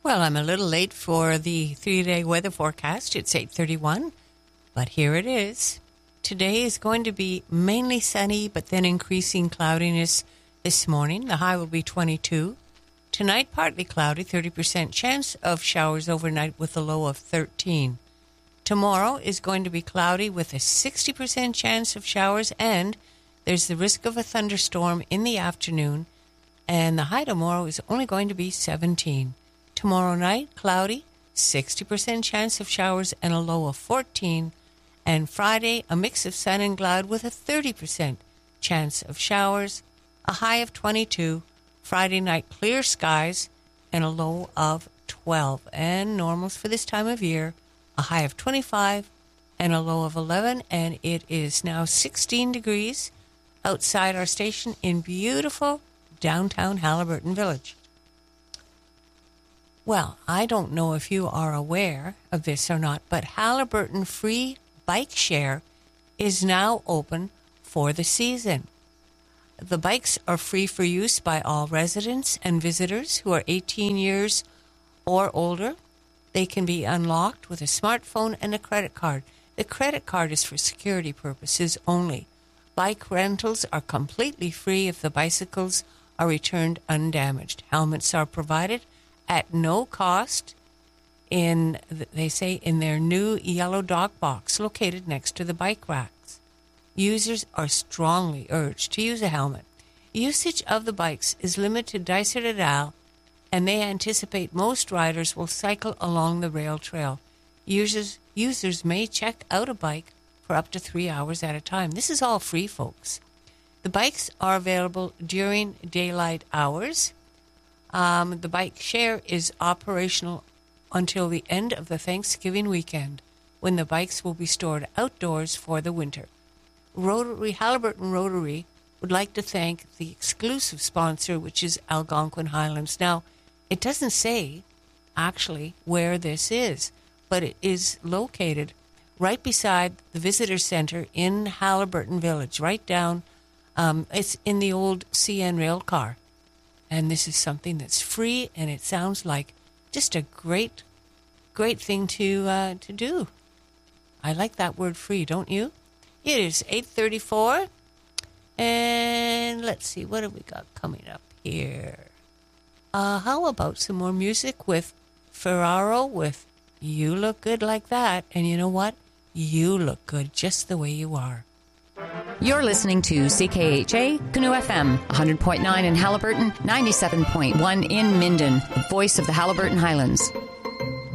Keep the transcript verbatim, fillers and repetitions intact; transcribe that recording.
Well, I'm a little late for the three-day weather forecast. It's eight thirty-one, but here it is. Today is going to be mainly sunny, but then increasing cloudiness this morning. The high will be twenty-two. Tonight, partly cloudy, thirty percent chance of showers overnight with a low of thirteen. Tomorrow is going to be cloudy with a sixty percent chance of showers, and there's the risk of a thunderstorm in the afternoon, and the high tomorrow is only going to be seventeen. Tomorrow night, cloudy, sixty percent chance of showers and a low of fourteen. And Friday, a mix of sun and cloud with a thirty percent chance of showers, a high of twenty-two. Friday night, clear skies and a low of twelve. And normals for this time of year, a high of twenty-five and a low of eleven. And it is now sixteen degrees outside our station in beautiful downtown Haliburton Village. Well, I don't know if you are aware of this or not, but Haliburton Free Bike Share is now open for the season. The bikes are free for use by all residents and visitors who are eighteen years or older. They can be unlocked with a smartphone and a credit card. The credit card is for security purposes only. Bike rentals are completely free if the bicycles are returned undamaged. Helmets are provided at no cost in, they say, in their new yellow dog box located next to the bike racks. Users are strongly urged to use a helmet. Usage of the bikes is limited to Dysart et al., and they anticipate most riders will cycle along the rail trail. Users, users may check out a bike for up to three hours at a time. This is all free, folks. The bikes are available during daylight hours. Um, the bike share is operational until the end of the Thanksgiving weekend, when the bikes will be stored outdoors for the winter. Rotary, Haliburton Rotary would like to thank the exclusive sponsor, which is Algonquin Highlands. Now, it doesn't say actually where this is, but it is located right beside the visitor center in Haliburton Village, right down, um, it's in the old C N rail car. And this is something that's free, and it sounds like just a great, great thing to uh, to do. I like that word free, don't you? It is eight thirty-four, and let's see, what have we got coming up here? Uh, how about some more music with Ferraro with You Look Good Like That? And you know what? You look good just the way you are. You're listening to C K H A, Canoe F M, one hundred point nine in Haliburton, ninety-seven point one in Minden, the voice of the Haliburton Highlands.